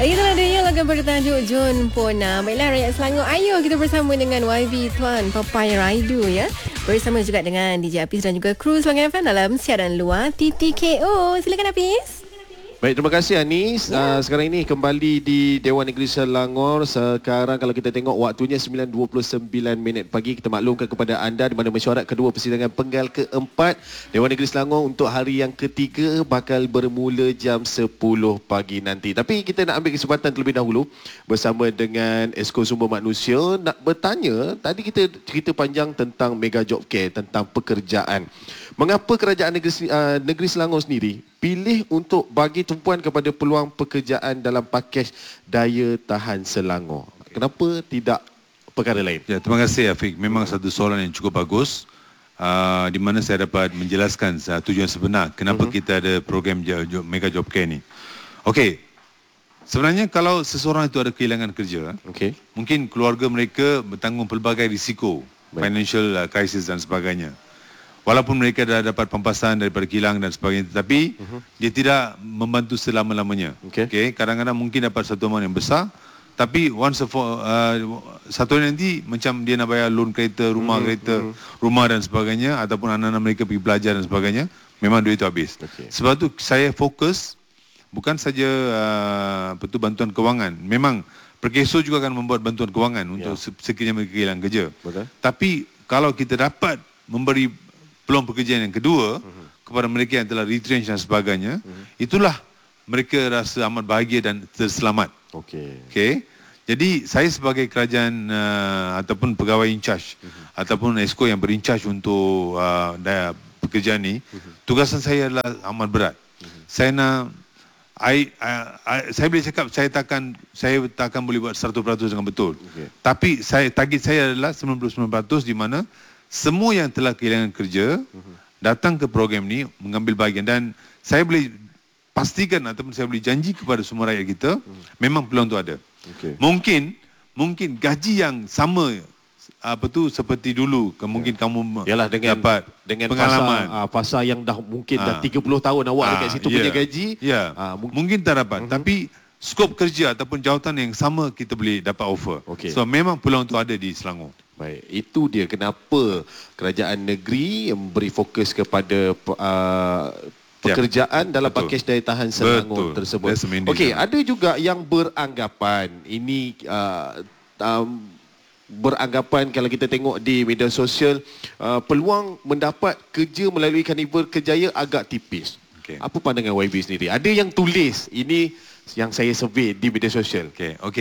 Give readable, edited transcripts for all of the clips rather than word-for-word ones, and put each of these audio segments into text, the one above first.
Itulah dia lagu bertajuk Jun Pona. Baiklah rakyat Selangor, ayo kita bersama dengan YB Tuan Papai Raidu ya. Bersama juga dengan DJ Apis dan juga kru Selangor FM dalam siaran luar TTKO. Silakan Apis. Baik, terima kasih Anis. Sekarang ini kembali di Dewan Negeri Selangor. Sekarang kalau kita tengok waktunya 9.29 pagi. Kita maklumkan kepada anda di mana mesyuarat kedua persidangan penggal keempat Dewan Negeri Selangor untuk hari yang ketiga bakal bermula jam 10 pagi nanti. Tapi kita nak ambil kesempatan terlebih dahulu bersama dengan Esko Sumber Manusia nak bertanya. Tadi kita cerita panjang tentang Mega Job Care, tentang pekerjaan. Mengapa kerajaan negeri Selangor sendiri pilih untuk bagi tumpuan kepada peluang pekerjaan dalam pakej daya tahan Selangor? Kenapa tidak perkara lain? Ya, terima kasih Afiq. Memang satu soalan yang cukup bagus. Di mana saya dapat menjelaskan tujuan sebenar kenapa kita ada program Mega Job Care ni. Okey. Sebenarnya kalau seseorang itu ada kehilangan kerja, mungkin keluarga mereka bertanggung pelbagai risiko, financial crisis dan sebagainya. Walaupun mereka dah dapat pampasan daripada kilang dan sebagainya, tetapi dia tidak membantu selama-lamanya. Kadang-kadang mungkin dapat satu amount yang besar, tapi satu hari nanti macam dia nak bayar loan kereta, rumah dan sebagainya, ataupun anak-anak mereka pergi belajar dan sebagainya, memang duit itu habis. Sebab tu saya fokus bukan saja bantuan kewangan. Memang Perkeso juga akan membuat bantuan kewangan untuk sekiranya mereka kehilangan kerja. Tapi kalau kita dapat memberi peluang pekerjaan yang kedua kepada mereka yang telah retrench dan sebagainya, itulah mereka rasa amat bahagia dan terselamat. Jadi saya sebagai kerajaan ataupun pegawai in charge ataupun Esko yang ber-in-charge untuk pekerjaan ni, tugasan saya adalah amat berat. Saya nak saya boleh cakap saya takkan boleh buat 100% dengan betul. Tapi target saya adalah 99% di mana semua yang telah kehilangan kerja datang ke program ni mengambil bahagian, dan saya boleh pastikan ataupun saya boleh janji kepada semua rakyat kita memang peluang tu ada. Mungkin gaji yang sama seperti dulu, mungkin kamu dapat dengan pengalaman fasa yang dah mungkin dah 30 tahun awak dekat situ punya gaji, mungkin tak dapat, tapi skop kerja ataupun jawatan yang sama kita boleh dapat offer. So memang peluang tu ada di Selangor. Baik, itu dia kenapa kerajaan negeri memberi fokus kepada pekerjaan dalam pakej daya tahan Selangor tersebut. Okey, ada juga yang beranggapan ini beranggapan kalau kita tengok di media sosial peluang mendapat kerja melalui Karnival Kerjaya agak tipis. Apa pandangan YB sendiri? Ada yang tulis ini yang saya survey di media sosial.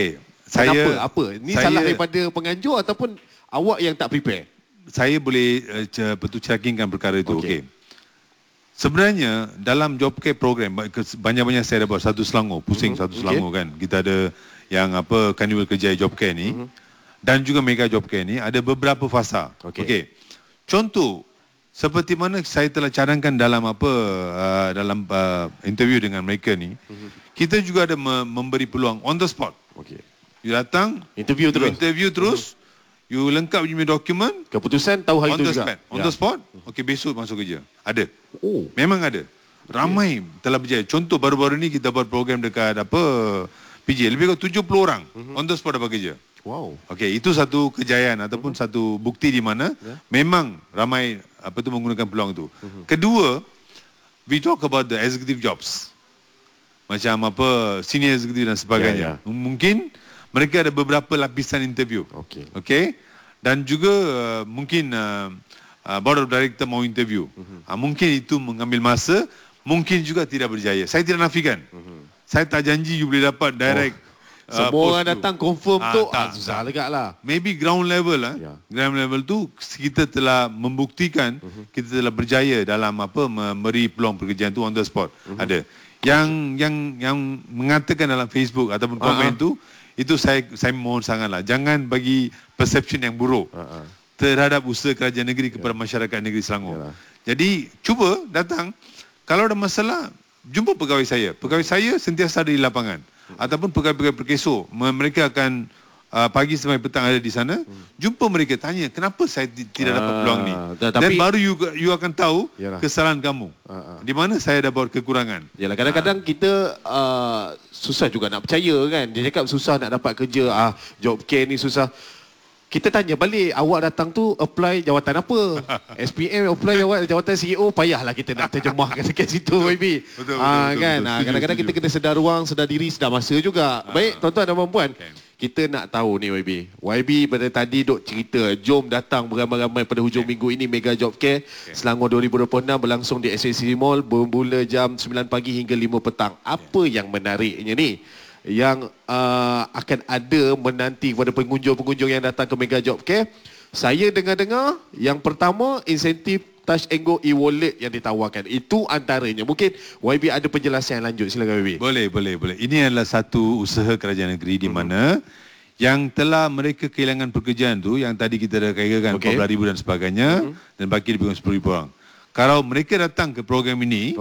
Apa? Ini salah daripada penganjur ataupun awak yang tak prepare? Saya boleh cerakingkan perkara itu. Sebenarnya dalam job care program banyak-banyak saya dah buat satu Selangor, pusing satu Selangor kan. Kita ada yang Karnival Kerjaya Job Care ni dan juga Mega Job Care ni ada beberapa fasa. Contoh seperti mana saya telah cadangkan dalam dalam interview dengan mereka ni, kita juga ada memberi peluang on the spot. You datang, interview terus, you lengkap punya dokumen, keputusan tahu hari itu juga. On the spot, besok masuk kerja. Ada. Memang ada. Ramai telah berjaya. Contoh baru-baru ni kita buat program dekat PJ, lebih kurang 70 orang on the spot dapat kerja. Itu satu kejayaan ataupun satu bukti di mana memang ramai menggunakan peluang itu. Kedua, we talk about the executive jobs. Macam senior executive dan sebagainya. Mungkin mereka ada beberapa lapisan interview. Dan juga mungkin board of director mau interview. Mungkin itu mengambil masa, mungkin juga tidak berjaya. Saya tidak nafikan. Saya tak janji you boleh dapat direct. Semua orang datang confirm tu susah legaklah. Maybe ground level ground level tu kita telah membuktikan kita telah berjaya dalam memberi peluang pekerjaan tu on the spot. Ada. Yang mengatakan dalam Facebook ataupun komen tu, itu saya mohon sangatlah jangan bagi perception yang buruk terhadap usaha kerajaan negeri kepada masyarakat negeri Selangor. Jadi cuba datang, kalau ada masalah jumpa pegawai saya. Pegawai saya sentiasa ada di lapangan ataupun pegawai-pegawai Perkeso. Mereka akan pagi sampai petang ada di sana, jumpa mereka, tanya kenapa saya tidak dapat peluang ni. Dan baru you akan tahu kesalahan kamu. Di mana saya dah buat kekurangan. Yalah, kadang-kadang kita susah juga nak percaya kan. Dia cakap susah nak dapat kerja, job care ni susah. Kita tanya balik, awak datang tu apply jawatan apa? SPM apply jawatan CEO, payahlah kita nak terjemahkan dekat situ, baby. Betul, kan. Kadang-kadang kita kena sedar ruang, sedar diri, sedar masa juga. Baik, tuan-tuan dan puan-puan. Kita nak tahu ni YB pada tadi duk cerita, jom datang beramai-ramai pada hujung minggu ini Mega Job Care Selangor 2026 berlangsung di SACC Mall bermula jam 9 pagi hingga 5 petang. Apa yang menariknya ni? Yang akan ada menanti kepada pengunjung-pengunjung yang datang ke Mega Job Care. Saya dengar-dengar yang pertama insentif Touch and Go e-wallet yang ditawarkan. Itu antaranya. Mungkin YB ada penjelasan yang lanjut. Silakan YB. Boleh. Ini adalah satu usaha kerajaan negeri di mana yang telah mereka kehilangan pekerjaan tu, yang tadi kita dah kirakan 14,000 dan sebagainya, dan baki lebih kurang 10,000 orang. Kalau mereka datang ke program ini,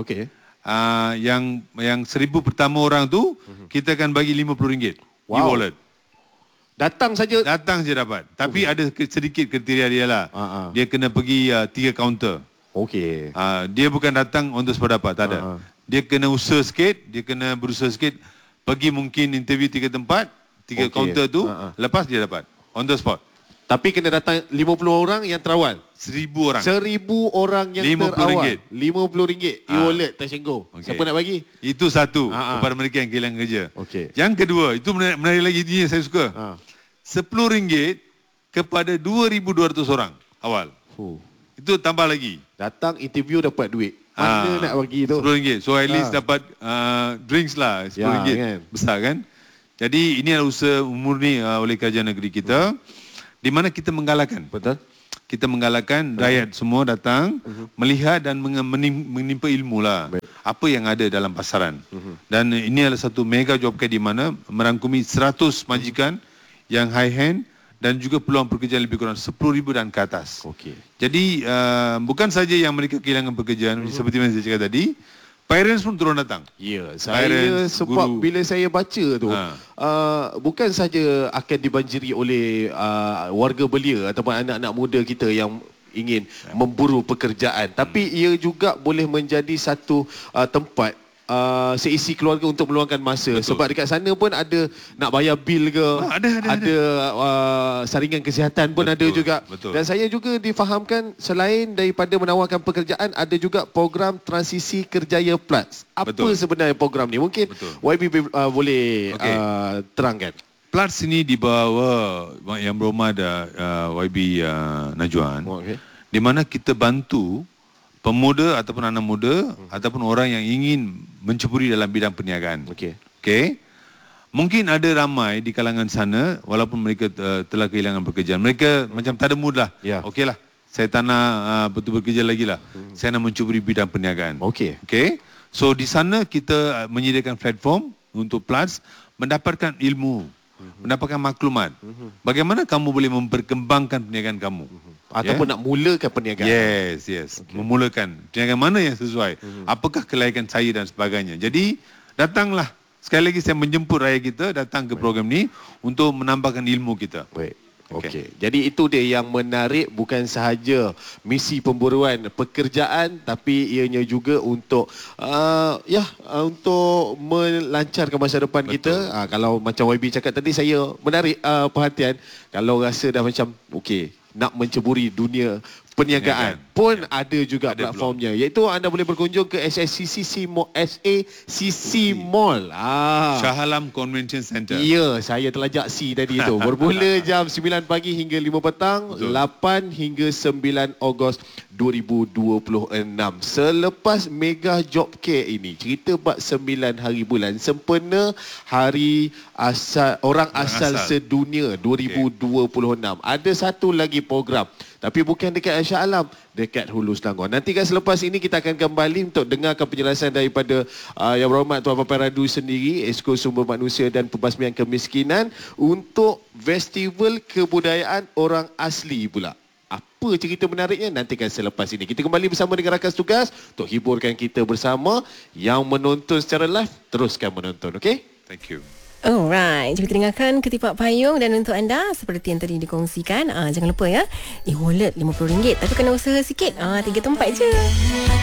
yang 1,000 pertama orang tu, kita akan bagi RM50 e-wallet. Datang saja dapat. Tapi ada sedikit kriteria dia lah. Dia kena pergi 3 kaunter. Dia bukan datang on the spot dapat, tak ada. Dia kena usaha sikit, dia kena berusaha sikit, pergi mungkin interview 3 tempat, 3 kaunter tu, lepas dia dapat on the spot. Tapi kena datang 50 orang yang terawal. 1,000 orang. 1,000 orang yang terawal. RM50 e-wallet Touch and Go. Siapa nak bagi? Itu satu kepada mereka yang kehilangan kerja. Yang kedua, itu menarik lagi, ini saya suka. RM10 kepada 2,200 orang awal. Itu tambah lagi. Datang interview dapat duit. Mana nak bagi tu? RM10. So at least dapat drinks lah. RM10. Kan? Besar kan? Jadi ini adalah usaha murni oleh kerajaan negeri kita. Di mana kita menggalakkan. Betul. Kita menggalakkan rakyat semua datang, melihat dan menimpa ilmu lah. Apa yang ada dalam pasaran. Dan ini adalah satu mega job care di mana merangkumi 100 majikan yang high hand dan juga peluang pekerjaan lebih kurang 10,000 dan ke atas. Jadi bukan saja yang mereka kehilangan pekerjaan, seperti yang saya cakap tadi, parents pun turun datang. Ya, saya sebab guru. Bila saya baca tu, bukan saja akan dibanjiri oleh warga belia ataupun anak-anak muda kita yang ingin memburu pekerjaan, tapi ia juga boleh menjadi satu tempat seisi keluarga untuk meluangkan masa. Sebab dekat sana pun ada nak bayar bil ke, ada saringan kesihatan pun ada juga. Dan saya juga difahamkan selain daripada menawarkan pekerjaan, ada juga program transisi kerjaya Plus. Apa sebenarnya program ni? Mungkin YB boleh terangkan. Plus ini dibawa yang berhormat YB Najwan, di mana kita bantu pemuda ataupun anak muda ataupun orang yang ingin menceburi dalam bidang perniagaan. Mungkin ada ramai di kalangan sana walaupun mereka telah kehilangan pekerjaan. Mereka macam tak ada mood lah. Okeylah, saya tak nak betul bekerja lagi lah. Saya nak menceburi bidang perniagaan. So di sana kita menyediakan platform untuk Plus mendapatkan ilmu, mendapatkan maklumat. Bagaimana kamu boleh memperkembangkan perniagaan kamu? Ataupun nak mulakan perniagaan. Yes. Memulakan perniagaan mana yang sesuai. Apakah kelayakan saya dan sebagainya. Jadi datanglah. Sekali lagi saya menjemput rakyat kita datang ke program ni untuk menambahkan ilmu kita. Jadi itu dia yang menarik, bukan sahaja misi pemburuan pekerjaan, tapi ianya juga untuk untuk melancarkan masa depan kita. Kalau macam YB cakap tadi, saya menarik perhatian. Kalau rasa dah macam nak menceburi dunia perniagaan pun ada juga platformnya, iaitu anda boleh berkunjung ke SACC Mall. Shah Alam Convention Center. Ya, saya terlajak C tadi tu. Bermula jam 9 pagi hingga 5 petang, 8 hingga 9 Ogos 2026. Selepas Mega Job Care ini, cerita bab 9 hari bulan sempena hari asal orang asal sedunia 2026. Ada satu lagi program, tapi bukan dekat Shah Alam, dekat Hulu Selangor. Nantikan selepas ini kita akan kembali untuk dengarkan penjelasan daripada Yang Berhormat Tuan Papai Radu sendiri, Esko Sumber Manusia dan Pembasmian Kemiskinan, untuk Festival Kebudayaan Orang Asli pula. Apa cerita menariknya? Nantikan selepas ini. Kita kembali bersama dengan rakan tugas untuk hiburkan kita bersama. Yang menonton secara live, teruskan menonton. Okey? Thank you. Alright, jom kita dengarkan Ketipak Payung. Dan untuk anda, seperti yang tadi dikongsikan, jangan lupa ya, wallet RM50, tapi kena usaha sikit, 3 tempat je.